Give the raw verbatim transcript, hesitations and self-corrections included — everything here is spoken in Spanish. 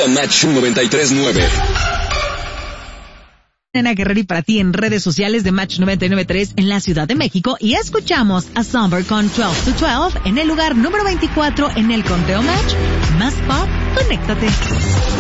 arroba Match noventa y tres nueve. Nena Guerrero y para ti en redes sociales de Match noventa y nueve punto tres en la Ciudad de México y escuchamos a Somber con doce to doce en el lugar número veinticuatro en el conteo Match. Más pop, conéctate.